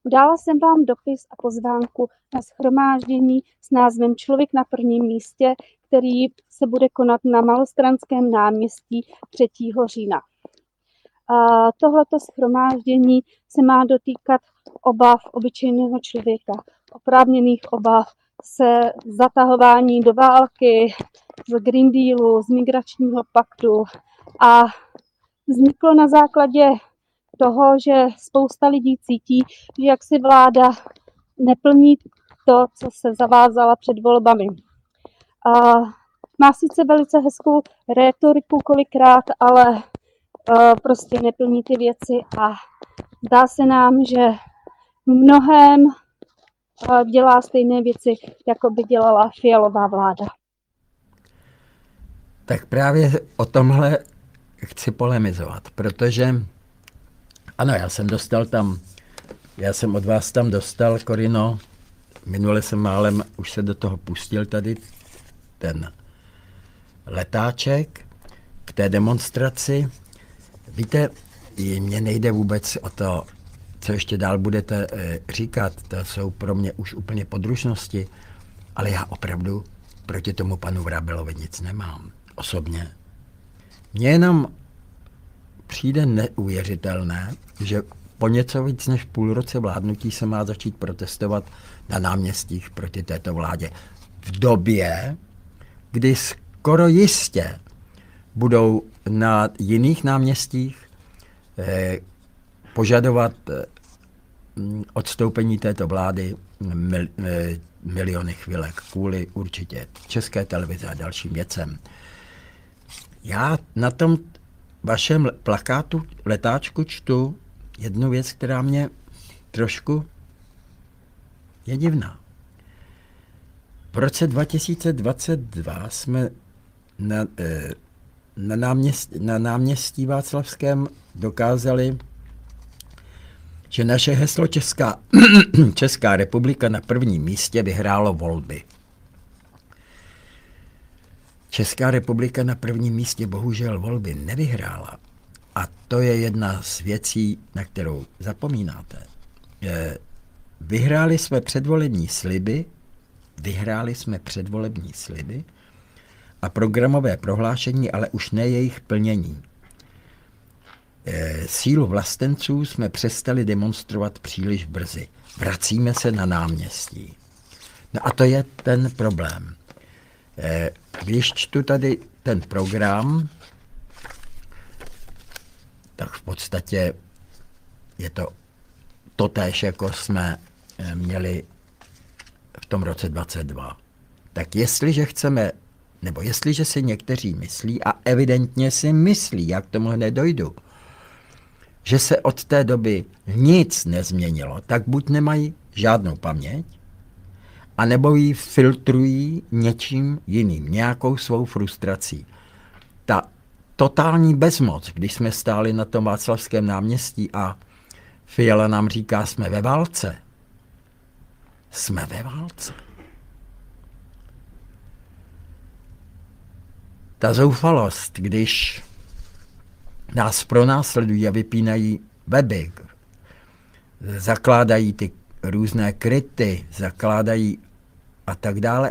Dala jsem vám dopis a pozvánku na shromáždění s názvem Člověk na prvním místě, který se bude konat na Malostranském náměstí 3. října. Tohleto shromáždění se má dotýkat obav obyčejného člověka, oprávněných obav se zatahování do války, z Green Dealu, z migračního paktu a vzniklo na základě toho, že spousta lidí cítí, že jak si vláda neplní to, co se zavázala před volbami. Má sice velice hezkou rétoriku kolikrát, ale prostě neplní ty věci a zdá se nám, že v mnohém dělá stejné věci, jako by dělala Fialová vláda. Tak právě o tomhle chci polemizovat, protože ano, já jsem od vás tam dostal, Korino, minule jsem málem už se do toho pustil tady ten letáček k té demonstraci. Víte, mně nejde vůbec o to, co ještě dál budete říkat, to jsou pro mě už úplně podružnosti, ale já opravdu proti tomu panu Vrabelovi nic nemám, osobně. Mně jenom přijde neuvěřitelné, že po něco víc než půl roce vládnutí se má začít protestovat na náměstích proti této vládě. V době, kdy skoro jistě budou na jiných náměstích požadovat odstoupení této vlády miliony chvilek kvůli určitě České televize a dalším věcem. Já na tom vašem plakátu letáčku čtu jednu věc, která mě trošku je divná. V roce 2022 jsme na náměstí Václavském dokázali, že naše heslo Česká republika na prvním místě vyhrálo volby. Česká republika na prvním místě bohužel volby nevyhrála. A to je jedna z věcí, na kterou zapomínáte. Vyhráli jsme předvolební sliby a programové prohlášení, ale už ne jejich plnění. Sílu vlastenců jsme přestali demonstrovat příliš brzy. Vracíme se na náměstí. No a to je ten problém. Když čtu tady ten program, tak v podstatě je to totéž, jako jsme měli v tom roce 22. Tak jestliže chceme, nebo jestliže si někteří myslí, a evidentně si myslí, jak tomu hned dojdu, že se od té doby nic nezměnilo, tak buď nemají žádnou paměť, anebo ji filtrují něčím jiným, nějakou svou frustrací. Ta totální bezmoc, když jsme stáli na tom Václavském náměstí a Fiala nám říká, jsme ve válce. Jsme ve válce. Ta zoufalost, když nás pronásledují a vypínají weby, zakládají ty různé kryty, zakládají a tak dále.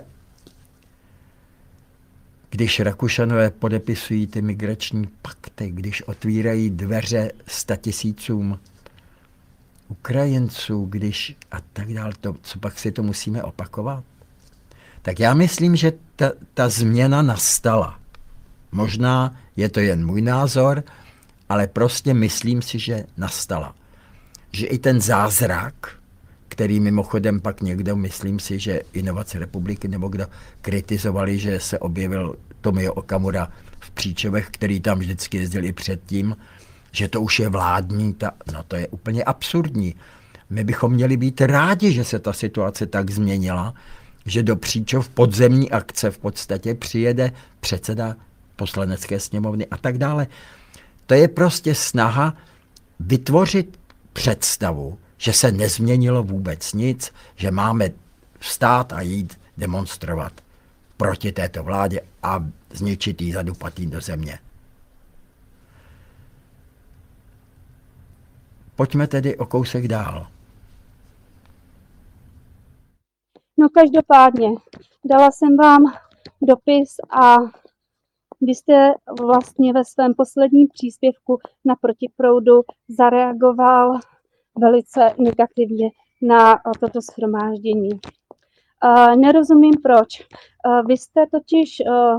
Když Rakušanové podepisují ty migrační pakty, když otvírají dveře 100 000 Ukrajinců, když a tak dále, to, co pak si to musíme opakovat? Tak já myslím, že ta změna nastala. Možná je to jen můj názor, ale prostě myslím si, že nastala. Že i ten zázrak, který mimochodem pak někdo, myslím si, že Inovace republiky nebo kdo kritizovali, že se objevil Tomio Okamura v Příčovech, který tam vždycky jezdil i předtím, že to už je vládní, no to je úplně absurdní. My bychom měli být rádi, že se ta situace tak změnila, že do Příčov podzemní akce v podstatě přijede předseda Poslanecké sněmovny a tak dále. To je prostě snaha vytvořit představu, že se nezměnilo vůbec nic, že máme vstát a jít demonstrovat proti této vládě a zničit jí, zadupat jí do země. Pojďme tedy o kousek dál. No každopádně, dala jsem vám dopis a vy jste vlastně ve svém posledním příspěvku na Protiproudu zareagoval velice negativně na toto shromáždění. Nerozumím proč. Vy jste totiž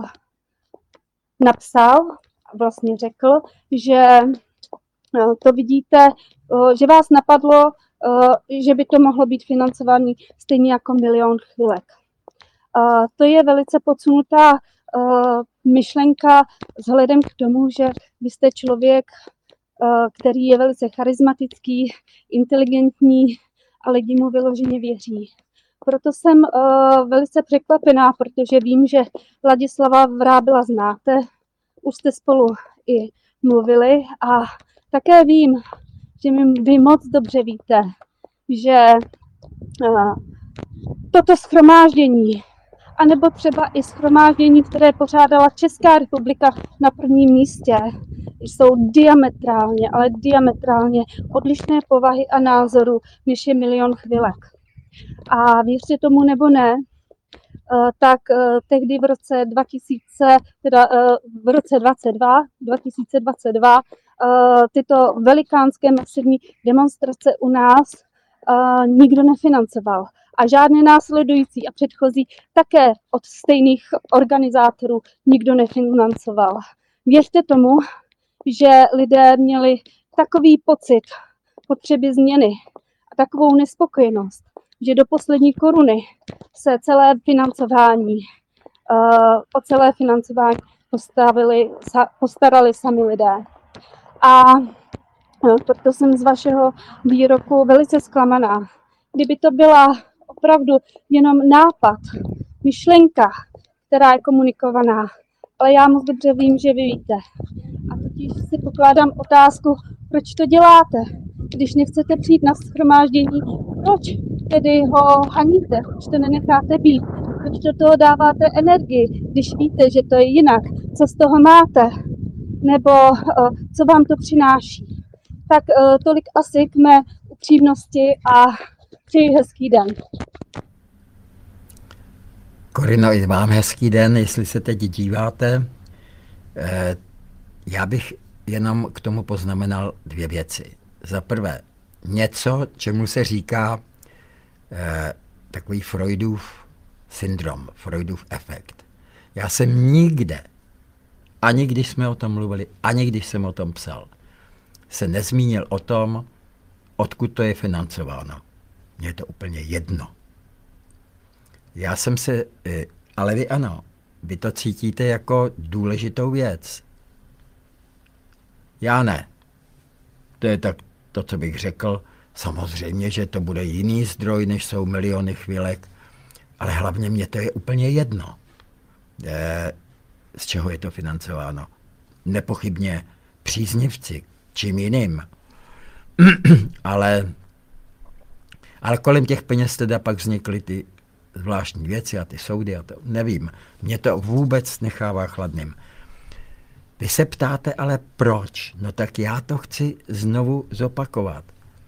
napsal, vlastně řekl, že to vidíte, že vás napadlo, že by to mohlo být financované stejně jako Milion chvilek. To je velice podsunutá myšlenka vzhledem k tomu, že vy jste člověk, který je velice charismatický, inteligentní a lidi mu vyloženě věří. Proto jsem velice překvapená, protože vím, že Ladislava Vrábela znáte, už jste spolu i mluvili a také vím, že vy moc dobře víte, že toto shromáždění, anebo třeba i shromáždění, které pořádala Česká republika na prvním místě, jsou diametrálně, ale diametrálně odlišné povahy a názoru, než je Milion chvilek. A věřte tomu nebo ne, tak tehdy v roce 2022 tyto velikánské masivní demonstrace u nás nikdo nefinancoval. A žádné následující a předchozí také od stejných organizátorů nikdo nefinancoval. Věřte tomu, že lidé měli takový pocit potřeby změny a takovou nespokojenost, že do poslední koruny se o celé financování postarali sami lidé. A proto jsem z vašeho výroku velice zklamaná. Kdyby to byla opravdu jenom nápad, myšlenka, která je komunikovaná, ale já moc dobře vím, že vy víte. A totiž si pokládám otázku, proč to děláte, když nechcete přijít na shromáždění, proč tedy ho haníte, proč to nenecháte být, proč do toho dáváte energii, když víte, že to je jinak, co z toho máte, nebo co vám to přináší. Tak tolik asi k mé upřímnosti a přeji hezký den. Korino, i vám hezký den, jestli se teď díváte. Já bych jenom k tomu poznamenal dvě věci. Za prvé, něco, čemu se říká takový Freudův syndrom, Freudův efekt. Já jsem nikde, ani když jsme o tom mluvili, ani když jsem o tom psal, se nezmínil o tom, odkud to je financováno. Mně je to úplně jedno. Já jsem se, ale vy ano, vy to cítíte jako důležitou věc. Já ne. To je tak to, co bych řekl. Samozřejmě, že to bude jiný zdroj, než jsou Miliony chvilek, ale hlavně mně to je úplně jedno. Z čeho je to financováno? Nepochybně příznivci, čím jiným. ale kolem těch peněz teda pak vznikly ty zvláštní věci a ty soudy a to nevím. Mě to vůbec nechává chladným. Vy se ptáte, ale proč? No tak já to chci znovu zopakovat.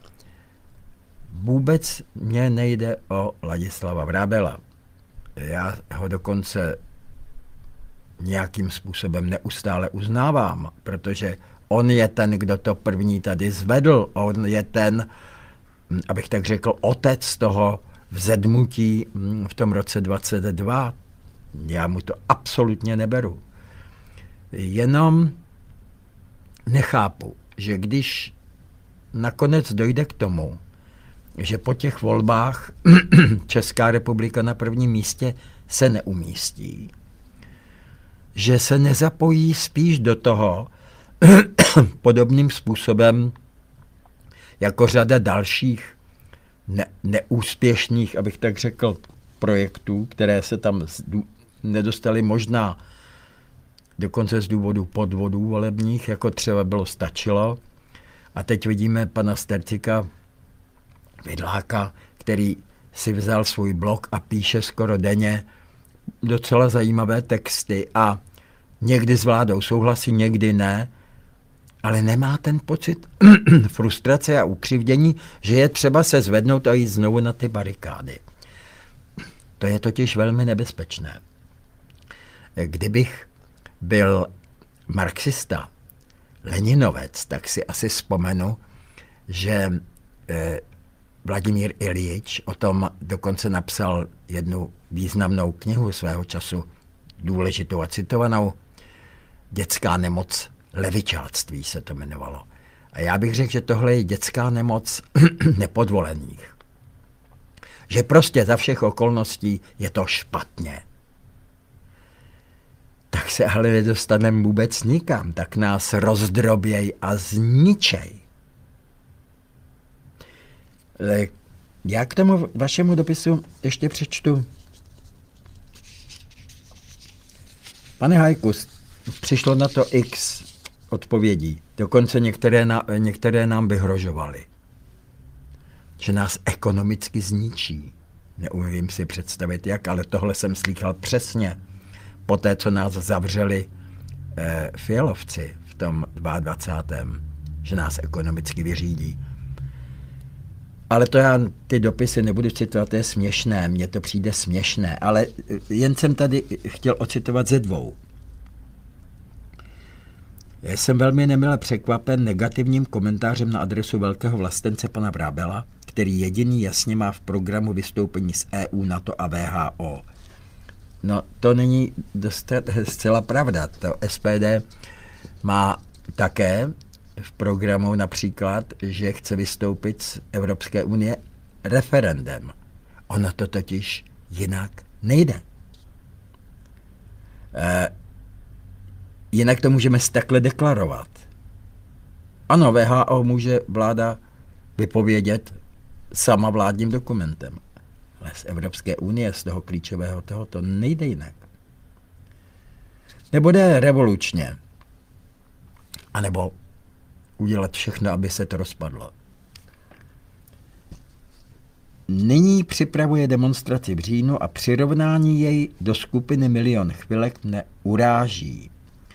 Vůbec mně nejde o Ladislava Vrábela. Já ho dokonce nějakým způsobem neustále uznávám, protože on je ten, kdo to první tady zvedl. On je ten, abych tak řekl, otec toho vzedmutí v tom roce 22. Já mu to absolutně neberu. Jenom nechápu, že když nakonec dojde k tomu, že po těch volbách Česká republika na prvním místě se neumístí, že se nezapojí spíš do toho podobným způsobem jako řada dalších neúspěšných, abych tak řekl, projektů, které se tam nedostaly možná dokonce z důvodu podvodů volebních, jako třeba bylo Stačilo. A teď vidíme pana Stercika Vidláka, který si vzal svůj blog a píše skoro denně docela zajímavé texty a někdy s vládou souhlasí, někdy ne, ale nemá ten pocit frustrace a ukřivdění, že je třeba se zvednout a jít znovu na ty barikády. To je totiž velmi nebezpečné. Kdybych byl marxista, leninovec, tak si asi vzpomenu, že Vladimír Iljič o tom dokonce napsal jednu významnou knihu svého času, důležitou a citovanou, Dětská nemoc levičáctví se to jmenovalo. A já bych řekl, že tohle je dětská nemoc nepodvolených. Že prostě za všech okolností je to špatně. Tak se ale nedostaneme vůbec nikam, tak nás rozdroběj a zničej. Já k tomu vašemu dopisu ještě přečtu. Pane Hajku, přišlo na to x odpovědí. Dokonce některé nám vyhrožovaly. Že nás ekonomicky zničí. Neumím si představit jak, ale tohle jsem slýchal přesně po té, co nás zavřeli Fialovci v tom 22. že nás ekonomicky vyřídí. Ale to já ty dopisy nebudu citovat, to je směšné, mně to přijde směšné, ale jen jsem tady chtěl ocitovat ze dvou. Já jsem velmi nemile překvapen negativním komentářem na adresu velkého vlastence pana Vrábela, který jediný jasně má v programu vystoupení z EU, NATO a WHO. No, to není zcela pravda. To SPD má také v programu například, že chce vystoupit z Evropské unie referendem. Ono to totiž jinak nejde. Jinak to můžeme takhle deklarovat. Ano, WHO může vláda vypovědět sama vládním dokumentem. Ale z Evropské unie, z toho klíčového to nejde jinak. Nebo jde revolučně. A nebo udělat všechno, aby se to rozpadlo. Nyní připravuje demonstraci v říjnu a přirovnání jej do skupiny Milion chvilek neuráží.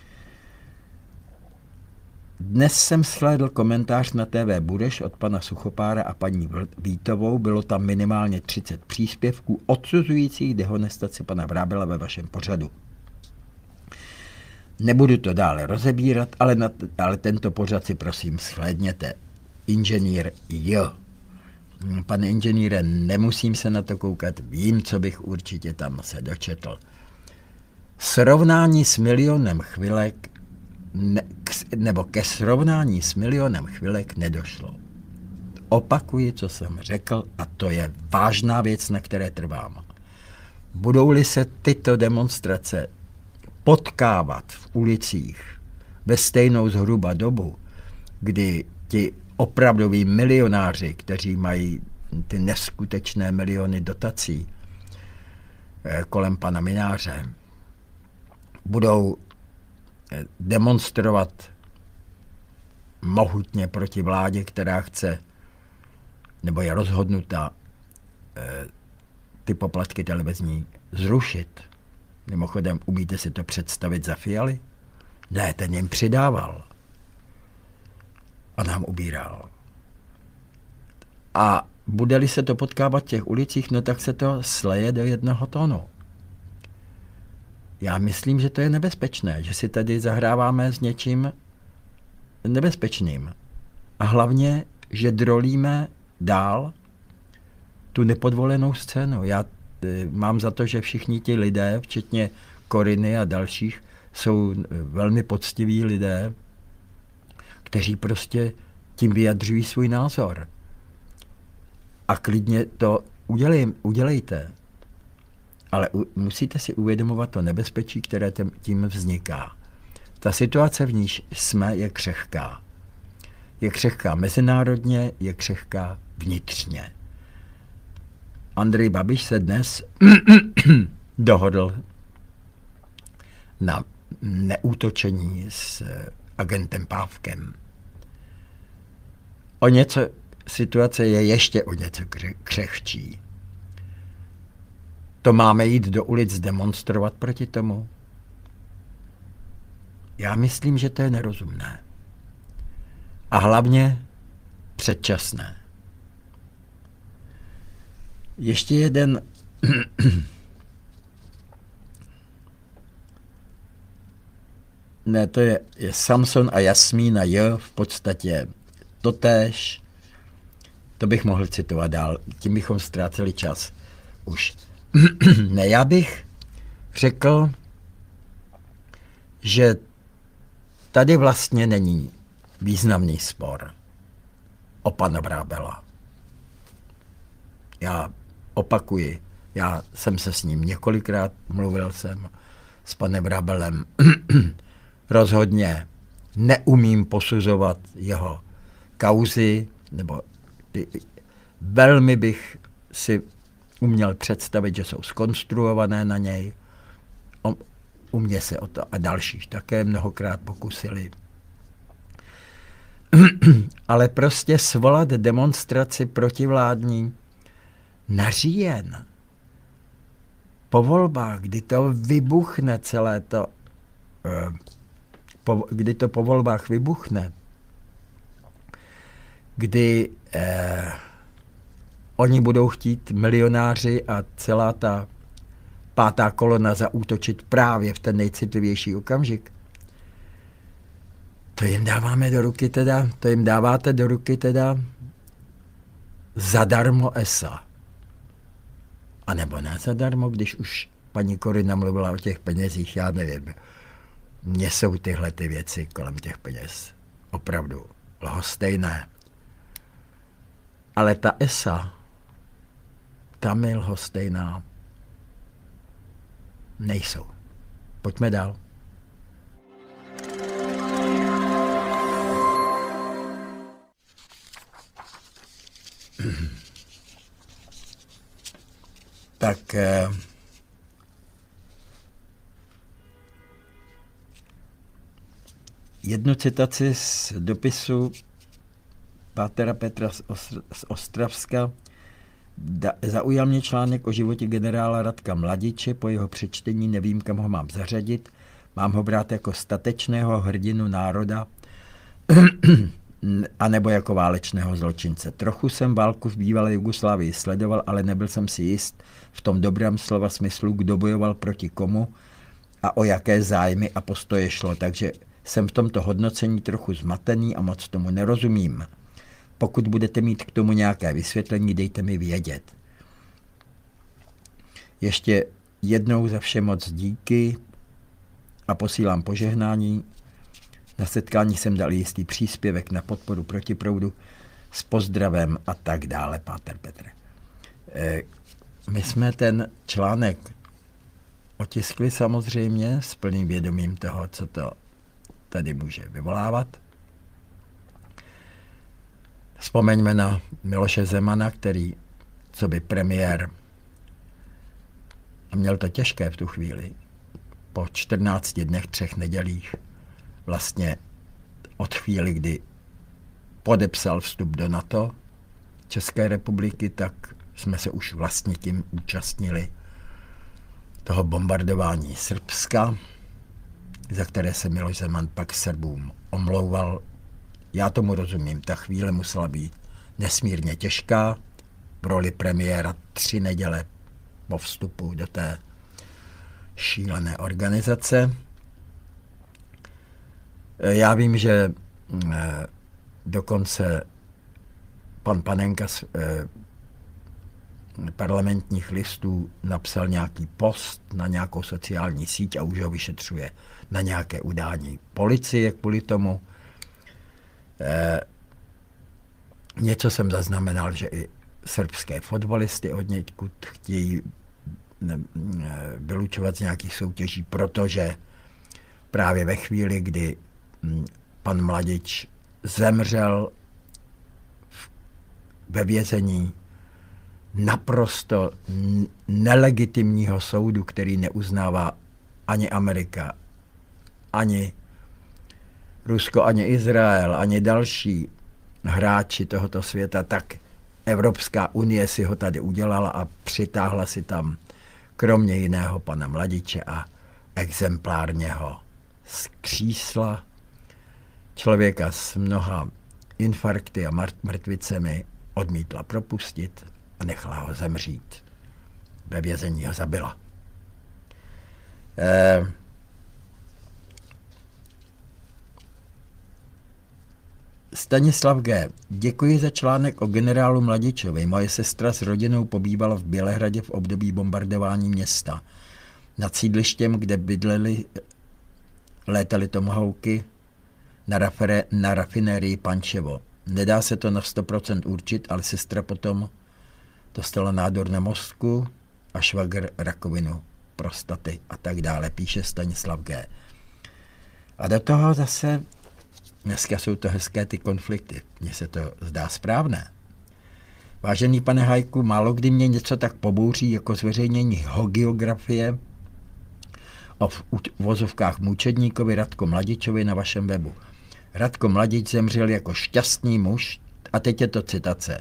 Dnes jsem sledl komentář na TV Budeš od pana Suchopára a paní Vítovou. Bylo tam minimálně 30 příspěvků odsuzujících dehonestaci pana Vrábela ve vašem pořadu. Nebudu to dále rozebírat, ale tento pořad si prosím shlédněte. Inženýr J. Pane inženýre, nemusím se na to koukat, vím, co bych určitě tam se dočetl. Srovnání s Milionem chvilek nebo ke srovnání s Milionem chvilek nedošlo. Opakuji, co jsem řekl, a to je vážná věc, na které trvám. Budou-li se tyto demonstrace potkávat v ulicích ve stejnou zhruba dobu, kdy ti opravdoví milionáři, kteří mají ty neskutečné miliony dotací kolem pana Mináře, budou demonstrovat mohutně proti vládě, která chce, nebo je rozhodnuta, ty poplatky televizní zrušit. Mimochodem, umíte si to představit za Fialy? Ne, ten jim přidával. A nám ubíral. A bude-li se to potkávat v těch ulicích, no tak se to sleje do jednoho tónu. Já myslím, že to je nebezpečné, že si tady zahráváme s něčím nebezpečným. A hlavně, že drolíme dál tu nepodvolenou scénu. Já mám za to, že všichni ti lidé, včetně Koriny a dalších, jsou velmi poctiví lidé, kteří prostě tím vyjadřují svůj názor. A klidně to udělejte. Ale musíte si uvědomovat to nebezpečí, které tím vzniká. Ta situace, v níž jsme, je křehká. Je křehká mezinárodně, je křehká vnitřně. Andrej Babiš se dnes dohodl na neútočení s agentem Pávkem. Situace je ještě o něco křehčí. To máme jít do ulic demonstrovat proti tomu? Já myslím, že to je nerozumné. A hlavně předčasné. Ještě jeden Ne, to je Samson a Jasmína J, v podstatě totéž. To bych mohl citovat dál, tím bychom ztráceli čas už. Ne, já bych řekl, že tady vlastně není významný spor o pana Vrábela. Já opakuji, já jsem se s ním několikrát mluvil jsem s panem Vrábelem. Rozhodně neumím posuzovat jeho kauzy, nebo velmi bych si uměl představit, že jsou zkonstruované na něj. U mě se o to a dalších také mnohokrát pokusili. Ale prostě svolat demonstraci protivládní na říjen, po volbách, kdy to vybuchne celé to, kdy to po volbách vybuchne, kdy oni budou chtít milionáři a celá ta pátá kolona zaútočit právě v ten nejcitlivější okamžik. To jim dáváme do ruky teda, to jim dáváte do ruky teda zadarmo ESA. A nebo ne zadarmo, když už paní Korina mluvila o těch penězích, já nevím. Mně jsou tyhle ty věci kolem těch peněz opravdu lhostejné. Ale ta ESA, tam je lhostejná. Nejsou. Pojďme dál. Tak jednu citaci z dopisu pátera Petra z Ostravska. Zaujal mě článek o životě generála Radka Mladiče, po jeho přečtení nevím, kam ho mám zařadit. Mám ho brát jako statečného hrdinu národa anebo jako válečného zločince. Trochu jsem válku v bývalé Jugoslávii sledoval, ale nebyl jsem si jist v tom dobrém slova smyslu, kdo bojoval proti komu a o jaké zájmy a postoje šlo, takže jsem v tomto hodnocení trochu zmatený a moc tomu nerozumím. Pokud budete mít k tomu nějaké vysvětlení, dejte mi vědět. Ještě jednou za vše moc díky a posílám požehnání. Na setkání jsem dal jistý příspěvek na podporu protiproudu s pozdravem a tak dále, páter Petr. My jsme ten článek otiskli samozřejmě s plným vědomím toho, co to tady může vyvolávat. Vzpomeňme na Miloše Zemana, který, co by premiér, a měl to těžké v tu chvíli, po 14 dnech, 3 nedělích, vlastně od chvíli, kdy podepsal vstup do NATO České republiky, tak jsme se už vlastně tím účastnili toho bombardování Srbska, za které se Miloš Zeman pak Srbům omlouval. Já tomu rozumím, ta chvíle musela být nesmírně těžká v roli premiéra 3 neděle po vstupu do té šílené organizace. Já vím, že dokonce pan Panenka z Parlamentních listů napsal nějaký post na nějakou sociální síť a už ho vyšetřuje na nějaké udání policie kvůli tomu. Něco jsem zaznamenal, že i srbské fotbalisty od někud chtějí vylučovat z nějakých soutěží, protože právě ve chvíli, kdy pan Mladič zemřel ve vězení naprosto nelegitimního soudu, který neuznává ani Amerika, ani Rusko, ani Izrael, ani další hráči tohoto světa, tak Evropská unie si ho tady udělala a přitáhla si tam kromě jiného pana Mladiče a exemplárně ho z křísla, člověka s mnoha infarkty a mrtvicemi, odmítla propustit a nechala ho zemřít. Ve vězení ho zabila. Stanislav G. Děkuji za článek o generálu Mladičovi. Moje sestra s rodinou pobývala v Bělehradě v období bombardování města. Nad sídlištěm, kde bydleli, létaly tomahawky na rafinérii Pančevo. Nedá se to na 100% určit, ale sestra potom dostala nádor na mozku a švagr rakovinu prostaty a tak dále, píše Stanislav G. A do toho zase, dneska jsou to hezké ty konflikty, mně se to zdá správné. Vážený pane Hajku, málo kdy mě něco tak pobouří jako zveřejnění hagiografie o v vozovkách mučedníkovi Radko Mladičovi na vašem webu. Radko Mladič zemřel jako šťastný muž, a teď je to citace.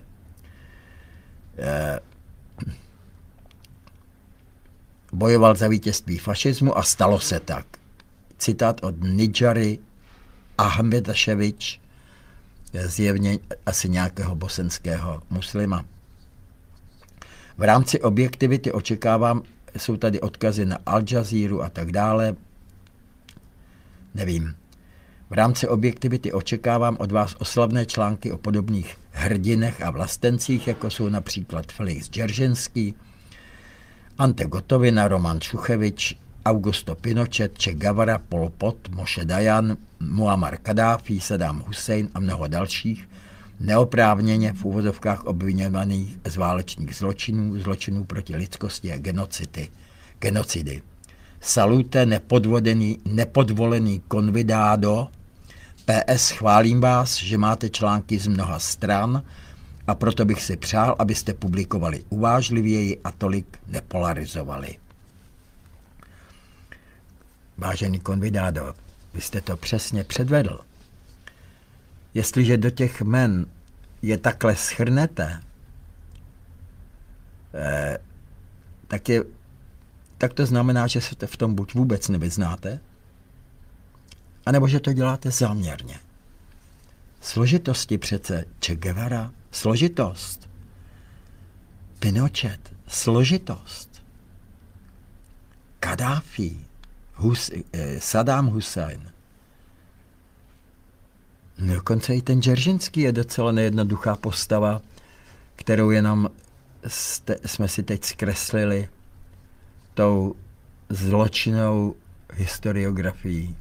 Bojoval za vítězství fašismu a stalo se tak. Citát od Nidžary Ahmedševič, zjevně asi nějakého bosenského muslima. V rámci objektivity očekávám, jsou tady odkazy na Al Jazeeru a tak dále, nevím. V rámci objektivity očekávám od vás oslavné články o podobných hrdinech a vlastencích, jako jsou například Felix Dzeržinský, Ante Gotovina, Roman Šuchevič, Augusto Pinochet, Che Guevara, Pol Pot, Moshe Dayan, Muammar Kaddáfi, Saddam Hussein a mnoho dalších, neoprávněně v úvozovkách obviňovaných z válečných zločinů, zločinů proti lidskosti a genocidy. Salute nepodvolený convidado. PS, chválím vás, že máte články z mnoha stran a proto bych si přál, abyste publikovali uvážlivěji a tolik nepolarizovali. Vážený convidado, vy jste to přesně předvedl. Jestliže do těch jmen je takhle shrnete, tak to znamená, že se v tom buď vůbec nevyznáte, anebo že to děláte záměrně. Složitosti přece Che Guevara, složitost. Pinochet, složitost. Kaddáfi, Saddam Hussein. Dokonce i ten Dzeržinský je docela nejednoduchá postava, kterou jenom jsme si teď zkreslili tou zločinnou historiografií.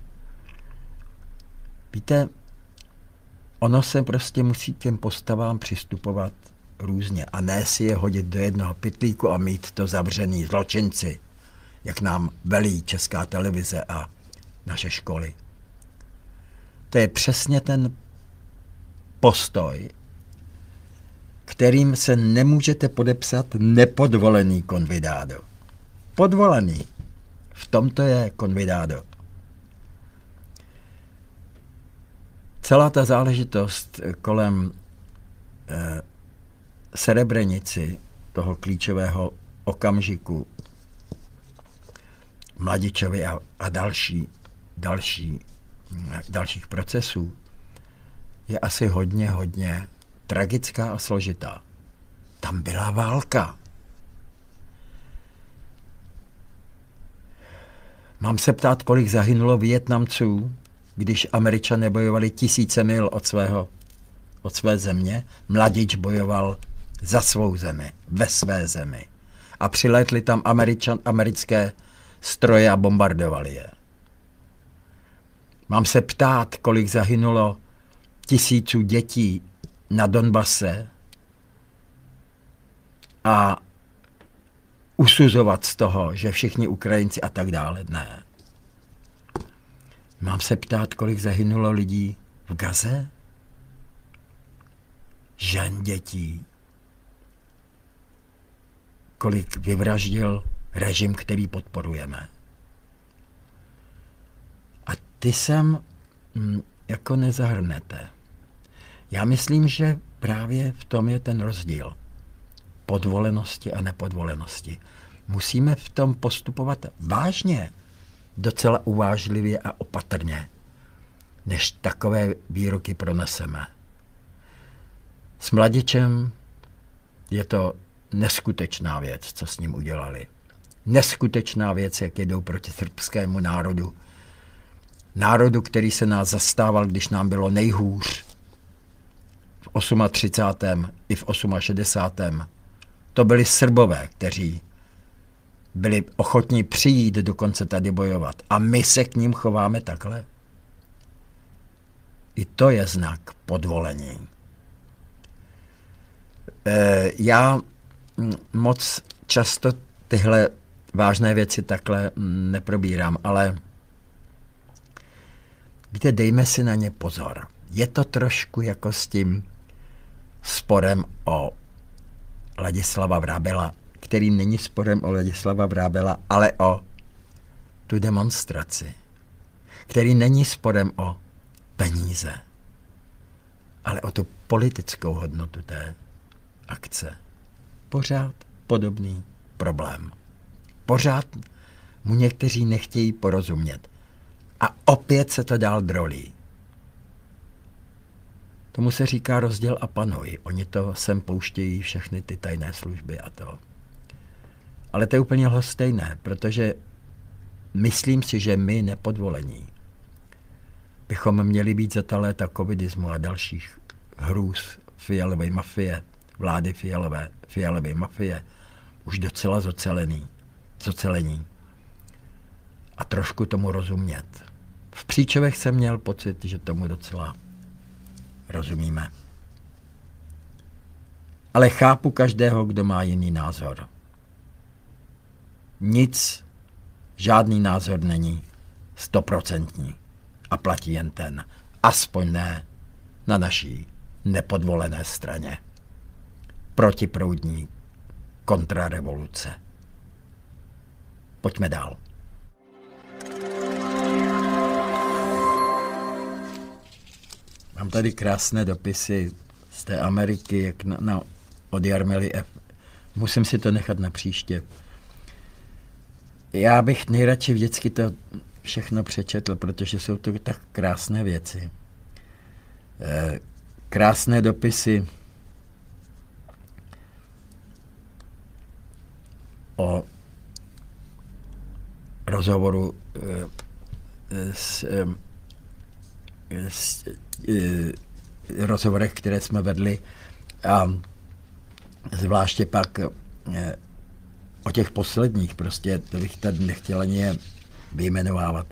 Víte, ono se prostě musí těm postavám přistupovat různě a ne si je hodit do jednoho pytlíku a mít to zavřený zločinci, jak nám velí Česká televize a naše školy. To je přesně ten postoj, kterým se nemůžete podepsat nepodvolený convidado. Podvolený. V tomto je convidado. Celá ta záležitost kolem Srebrenici, toho klíčového okamžiku, Mladičovi a dalších procesů, je asi hodně tragická a složitá. Tam byla válka. Mám se ptát, kolik zahynulo Vietnamců, když Američané bojovali tisíce mil od své země. Mladič bojoval za svou zemi, ve své zemi. A přilétli tam americké stroje a bombardovali je. Mám se ptát, kolik zahynulo tisíců dětí na Donbase a usuzovat z toho, že všichni Ukrajinci a tak dále. Ne. Mám se ptát, kolik zahynulo lidí v Gaze? Žen, dětí. Kolik vyvraždil režim, který podporujeme. A ty sem jako nezahrnete. Já myslím, že právě v tom je ten rozdíl. Podvolenosti a nepodvolenosti. Musíme v tom postupovat vážně, docela uvážlivě a opatrně, než takové výroky proneseme. S Mladičem je to neskutečná věc, co s ním udělali. Neskutečná věc, jak jdou proti srbskému národu. Národu, který se nás zastával, když nám bylo nejhůř. v 38. i v 68. To byli Srbové, kteří byli ochotní přijít dokonce tady bojovat. A my se k ním chováme takhle. I to je znak podvolení. Já moc často tyhle vážné věci takhle neprobírám, ale víte, dejme si na ně pozor. Je to trošku jako s tím sporem o Ladislava Vrábela, který není sporem o Ladislava Vrábela, ale o tu demonstraci, který není sporem o peníze, ale o tu politickou hodnotu té akce. Pořád podobný problém. Pořád mu někteří nechtějí porozumět. A opět se to dál drolí. Tomu se říká rozděl a panuj. Oni to sem pouštějí všechny ty tajné služby a to. Ale to je úplně lhostejné, protože myslím si, že my nepodvolení bychom měli být za ta léta covidismu a dalších hrůz Fialové mafie, vlády Fialové mafie, už docela zocelení a trošku tomu rozumět. V Příčovech jsem měl pocit, že tomu docela rozumíme. Ale chápu každého, kdo má jiný názor. Žádný názor není 100% a platí jen ten, aspoň ne na naší nepodvolené straně. Protiproudní kontrarevoluce. Pojďme dál. Mám tady krásné dopisy z té Ameriky, jak od Jarmily F. Musím si to nechat na příště. Já bych nejradši vždycky to všechno přečetl, protože jsou to tak krásné věci. Krásné dopisy o rozhovoru rozhovorech, které jsme vedli, a zvláště pak o těch posledních, prostě to bych tady nechtěl ani je vyjmenovávat,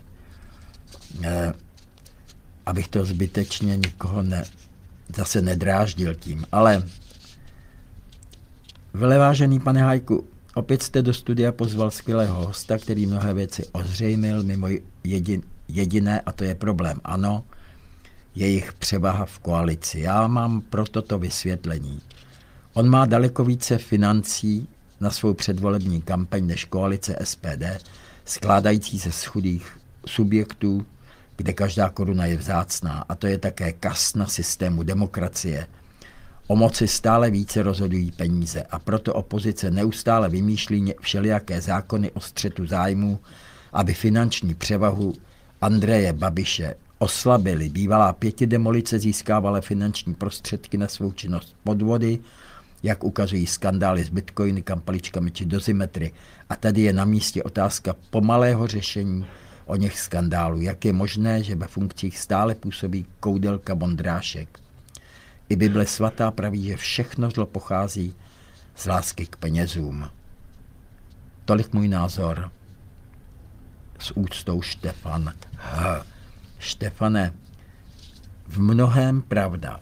abych to zbytečně nikoho zase nedráždil tím. Ale velevážený pane Hájku, opět jste do studia pozval skvělého hosta, který mnohé věci ozřejmil, mimo jediné, a to je problém. Ano, jejich převaha v koalici. Já mám pro toto vysvětlení. On má daleko více financí na svou předvolební kampaň než koalice SPD, skládající se z chudých subjektů, kde každá koruna je vzácná, a to je také kastna systému demokracie. O moci stále více rozhodují peníze a proto opozice neustále vymýšlí všelijaké zákony o střetu zájmů, aby finanční převahu Andreje Babiše oslabili. Bývalá Pětidemolice získávala finanční prostředky na svou činnost podvody, jak ukazují skandály s bitcoiny, kampaličkami či dozimetry. A tady je na místě otázka pomalého řešení o něch skandálů. Jak je možné, že ve funkcích stále působí Koudelka Vondrášek? I Bible svatá praví, že všechno zlo pochází z lásky k penězům. Tolik můj názor. S úctou Štefan H. Štefane, v mnohém pravda.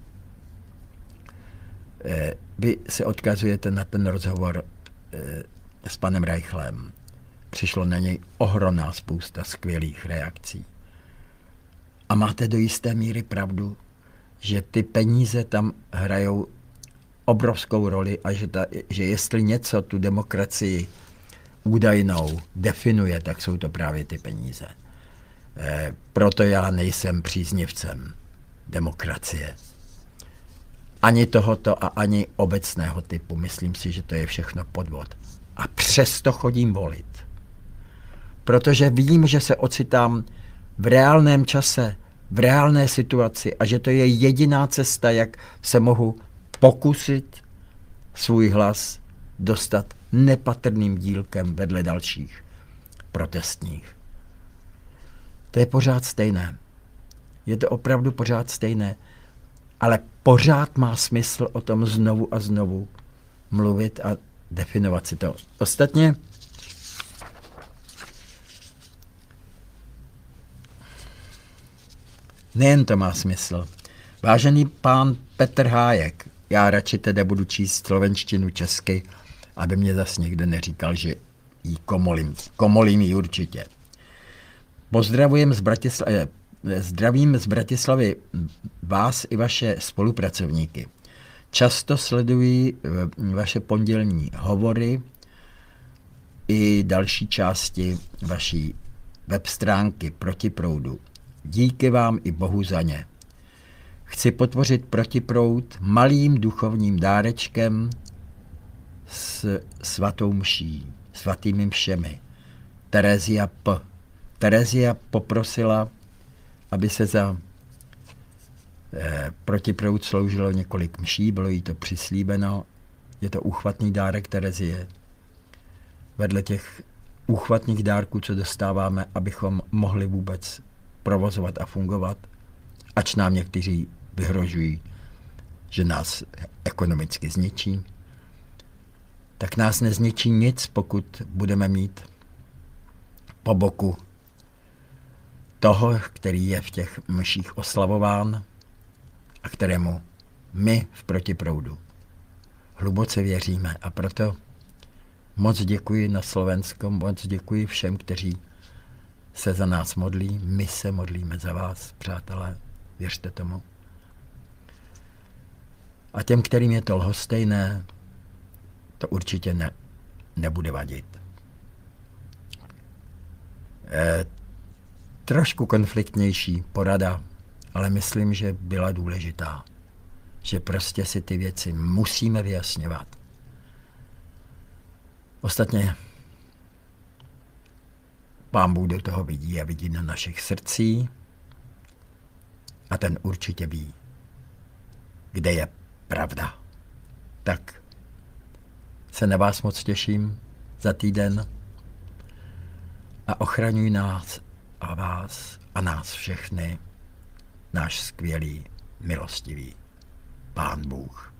Vy se odkazujete na ten rozhovor s panem Reichlem. Přišlo na něj ohromná spousta skvělých reakcí. A máte do jisté míry pravdu, že ty peníze tam hrajou obrovskou roli a že jestli něco tu demokracii údajnou definuje, tak jsou to právě ty peníze. Proto já nejsem příznivcem demokracie. Ani tohoto a ani obecného typu. Myslím si, že to je všechno podvod. A přesto chodím volit. Protože vím, že se ocitám v reálném čase, v reálné situaci a že to je jediná cesta, jak se mohu pokusit svůj hlas dostat nepatrným dílkem vedle dalších protestních. To je pořád stejné. Je to opravdu pořád stejné. Ale pořád má smysl o tom znovu a znovu mluvit a definovat si to. Ostatně nejen to má smysl. Vážený pán Petr Hájek, já radši tedy budu číst slovenštinu česky, aby mě zas někdo neříkal, že jí komolím. Komolím ji určitě. Zdravím z Bratislavy vás i vaše spolupracovníky. Často sleduji vaše pondělní hovory i další části vaší web stránky Protiproudu. Díky vám i Bohu za ně. Chci podpořit Protiproud malým duchovním dárečkem s svatou mší, svatými mšemi. Terezia P. Terezia poprosila, aby se za Protiproud sloužilo několik mší, bylo jí to přislíbeno. Je to úchvatný dárek Terezie. Vedle těch úchvatných dárků, co dostáváme, abychom mohli vůbec provozovat a fungovat, ač nám někteří vyhrožují, že nás ekonomicky zničí, tak nás nezničí nic, pokud budeme mít po boku toho, který je v těch mších oslavován a kterému my v Protiproudu hluboce věříme. A proto moc děkuji na Slovensko, moc děkuji všem, kteří se za nás modlí. My se modlíme za vás, přátelé, věřte tomu. A těm, kterým je to lhostejné, to určitě nebude vadit. Trošku konfliktnější porada, ale myslím, že byla důležitá. Že prostě si ty věci musíme vyjasňovat. Ostatně Pán Bůh do toho vidí a vidí na našich srdcí a ten určitě ví, kde je pravda. Tak se na vás moc těším za týden a ochraňuj nás a vás a nás všechny náš skvělý, milostivý Pán Bůh.